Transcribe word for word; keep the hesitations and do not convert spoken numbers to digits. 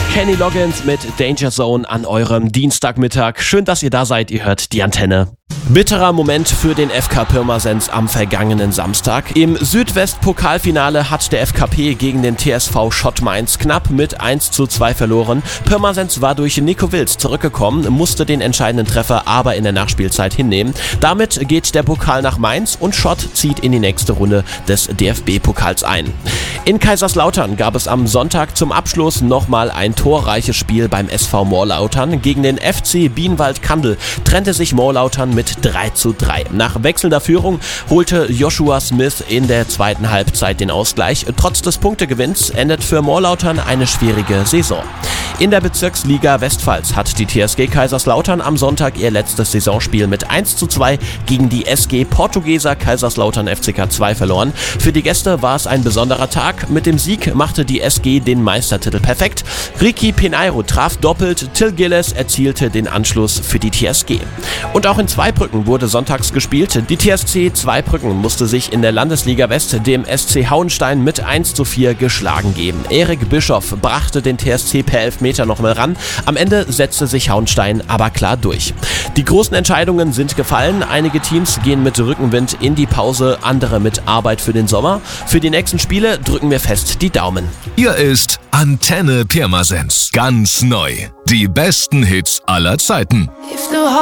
Kenny Loggins mit Danger Zone an eurem Dienstagmittag. Schön, dass ihr da seid. Ihr hört die Antenne. Bitterer Moment für den F K Pirmasens am vergangenen Samstag. Im Südwest-Pokalfinale hat der F K P gegen den T S V Schott Mainz knapp mit eins zu zwei verloren. Pirmasens war durch Nico Wills zurückgekommen, musste den entscheidenden Treffer aber in der Nachspielzeit hinnehmen. Damit geht der Pokal nach Mainz und Schott zieht in die nächste Runde des D F B-Pokals ein. In Kaiserslautern gab es am Sonntag zum Abschluss nochmal ein torreiches Spiel beim S V Morlautern. Gegen den F C Bienenwald-Kandel trennte sich Morlautern mit drei zu drei. Nach wechselnder Führung holte Joshua Smith in der zweiten Halbzeit den Ausgleich. Trotz des Punktegewinns endet für Morlautern eine schwierige Saison. In der Bezirksliga Westpfalz hat die T S G Kaiserslautern am Sonntag ihr letztes Saisonspiel mit eins zu zwei gegen die S G Portugueser Kaiserslautern F C K zwei verloren. Für die Gäste war es ein besonderer Tag. Mit dem Sieg machte die S G den Meistertitel perfekt. Ricky Peneiro traf doppelt, Till Gilles erzielte den Anschluss für die T S G. Und auch in Zweibrücken wurde sonntags gespielt. Die T S C Zweibrücken musste sich in der Landesliga West dem S C Hauenstein mit eins zu vier geschlagen geben. Erik Bischoff brachte den T S C per Elfmeter nochmal ran. Am Ende setzte sich Hauenstein aber klar durch. Die großen Entscheidungen sind gefallen. Einige Teams gehen mit Rückenwind in die Pause, andere mit Arbeit für den Sommer. Für die nächsten Spiele drücken wir fest die Daumen. Hier ist Antenne Pirmasens. Ganz neu. Die besten Hits aller Zeiten.